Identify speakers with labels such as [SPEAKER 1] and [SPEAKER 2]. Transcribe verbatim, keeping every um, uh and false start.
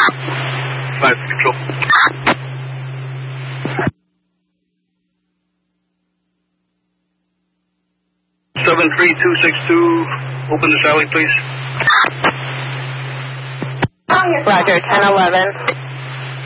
[SPEAKER 1] Five control. Seven three two six two. Open the alley, please.
[SPEAKER 2] Roger. Ten eleven.